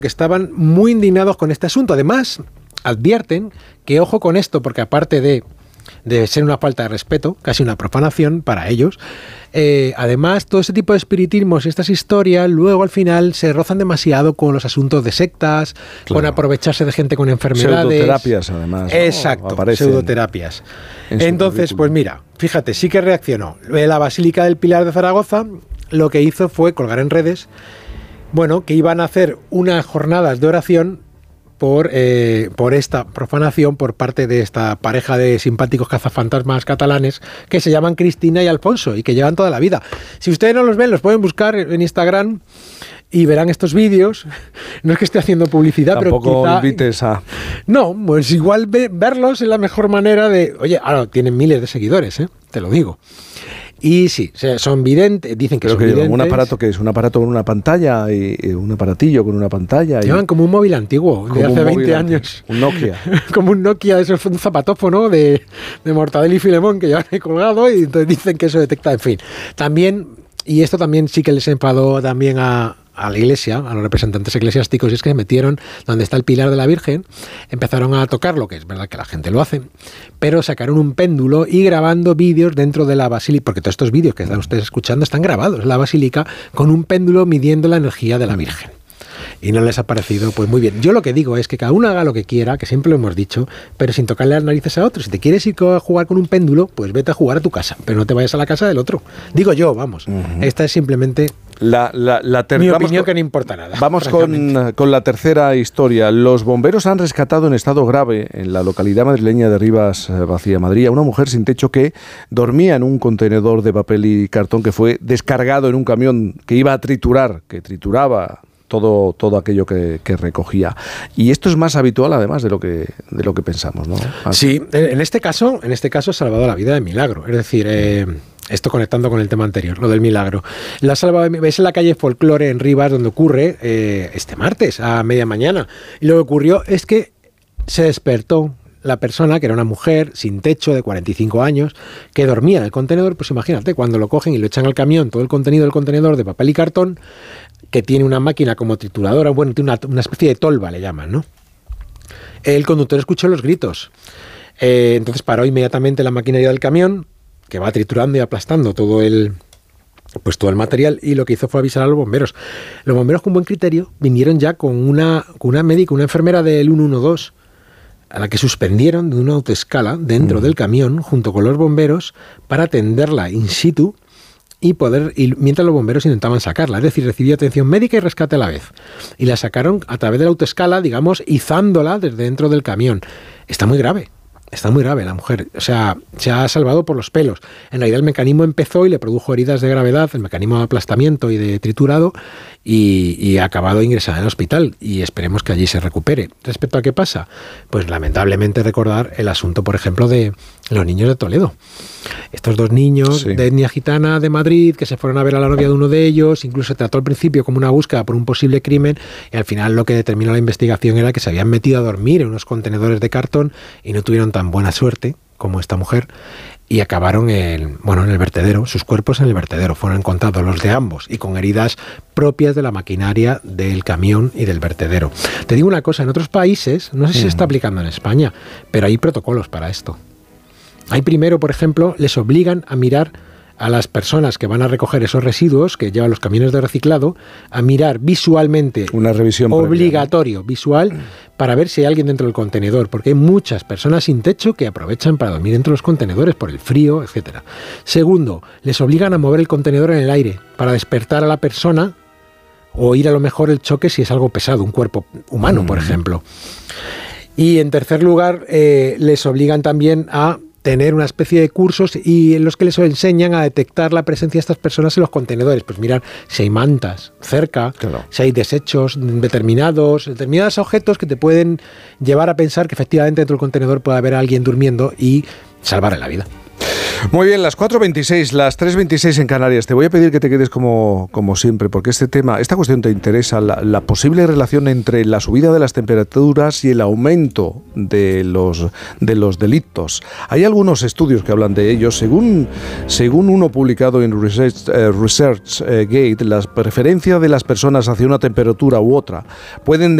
que estaban muy indignados con este asunto. Además, advierten que ojo con esto, porque aparte de ser una falta de respeto, casi una profanación para ellos, además todo ese tipo de espiritismos y estas historias luego al final se rozan demasiado con los asuntos de sectas, con aprovecharse de gente con enfermedades. Pseudoterapias, además. Exacto, pseudoterapias. Entonces, pues mira, fíjate, sí que reaccionó. La Basílica del Pilar de Zaragoza lo que hizo fue colgar en redes, bueno, que iban a hacer unas jornadas de oración por esta profanación por parte de esta pareja de simpáticos cazafantasmas catalanes que se llaman Cristina y Alfonso y que llevan toda la vida. Si ustedes no los ven, los pueden buscar en Instagram y verán estos vídeos. No es que esté haciendo publicidad, tampoco pero quizá invites a... No, pues igual verlos es la mejor manera de... Oye, ahora tienen miles de seguidores, te lo digo. Y sí, son videntes, dicen que son videntes. Un aparato que es un aparato con una pantalla y un aparatillo con una pantalla. Llevan como un móvil antiguo, de hace 20 años. Un Nokia. Como un Nokia, eso fue un zapatófono de Mortadelo y Filemón que llevan ahí colgado y entonces dicen que eso detecta, en fin. También, y esto también sí que les enfadó también a la iglesia, a los representantes eclesiásticos, y es que se metieron donde está el pilar de la Virgen, empezaron a tocarlo, que es verdad que la gente lo hace, pero sacaron un péndulo y grabando vídeos dentro de la basílica, porque todos estos vídeos que están ustedes escuchando están grabados en la basílica con un péndulo midiendo la energía de la Virgen. Y no les ha parecido pues muy bien. Yo lo que digo es que cada uno haga lo que quiera, que siempre lo hemos dicho, pero sin tocarle las narices a otro. Si te quieres ir a jugar con un péndulo, pues vete a jugar a tu casa, pero no te vayas a la casa del otro. Digo yo, vamos. Esta es simplemente mi opinión, que no importa nada. Vamos con la tercera historia. Los bomberos han rescatado en estado grave en la localidad madrileña de Rivas Vacía Madrid a una mujer sin techo que dormía en un contenedor de papel y cartón que fue descargado en un camión que iba a triturar, que trituraba todo aquello que recogía. Y esto es más habitual además de lo que pensamos, ¿no? Sí, en este caso ha salvado la vida de milagro. Es decir, esto conectando con el tema anterior, lo del milagro. La salvado, es en la calle Folclore en Rivas donde ocurre este martes a media mañana. Y lo que ocurrió es que se despertó la persona, que era una mujer sin techo de 45 años, que dormía en el contenedor. Pues imagínate, cuando lo cogen y lo echan al camión, todo el contenido del contenedor de papel y cartón, que tiene una máquina como trituradora, bueno, tiene una especie de tolva, le llaman, ¿no? El conductor escuchó los gritos. Entonces paró inmediatamente la maquinaria del camión, que va triturando y aplastando todo el material, y lo que hizo fue avisar a los bomberos. Los bomberos, con buen criterio, vinieron ya con una médica, una enfermera del 112, a la que suspendieron de una autoescala dentro del camión, junto con los bomberos, para atenderla in situ y mientras los bomberos intentaban sacarla. Es decir, recibió atención médica y rescate a la vez. Y la sacaron a través de la autoescala, digamos, izándola desde dentro del camión. Está muy grave la mujer. O sea, se ha salvado por los pelos. En realidad el mecanismo empezó y le produjo heridas de gravedad, el mecanismo de aplastamiento y de triturado, y ha acabado ingresada en el hospital. Y esperemos que allí se recupere. Respecto a qué pasa, pues lamentablemente recordar el asunto, por ejemplo, de los niños de Toledo. Estos dos niños de etnia gitana de Madrid que se fueron a ver a la novia de uno de ellos, incluso se trató al principio como una búsqueda por un posible crimen, y al final lo que determinó la investigación era que se habían metido a dormir en unos contenedores de cartón y no tuvieron tan buena suerte como esta mujer y acabaron en el vertedero. Sus cuerpos en el vertedero fueron encontrados, los de ambos, y con heridas propias de la maquinaria del camión y del vertedero. Te digo una cosa, en otros países, no sé si se está aplicando en España, pero hay protocolos para esto. Hay primero, por ejemplo, les obligan a mirar a las personas que van a recoger esos residuos que llevan los camiones de reciclado, a mirar visualmente, una revisión obligatorio, previa, visual, para ver si hay alguien dentro del contenedor, porque hay muchas personas sin techo que aprovechan para dormir dentro de los contenedores por el frío, etcétera. Segundo, les obligan a mover el contenedor en el aire para despertar a la persona o oír a lo mejor el choque si es algo pesado, un cuerpo humano, por ejemplo. Y en tercer lugar, les obligan también a tener una especie de cursos y en los que les enseñan a detectar la presencia de estas personas en los contenedores. Pues mirar si hay mantas cerca, si hay desechos determinados objetos que te pueden llevar a pensar que efectivamente dentro del contenedor puede haber alguien durmiendo y salvarle la vida. Muy bien, las 4:26, las 3:26 en Canarias. Te voy a pedir que te quedes como siempre, porque esta cuestión te interesa, la posible relación entre la subida de las temperaturas y el aumento de los delitos. Hay algunos estudios que hablan de ello. Según uno publicado en ResearchGate, la preferencia de las personas hacia una temperatura u otra pueden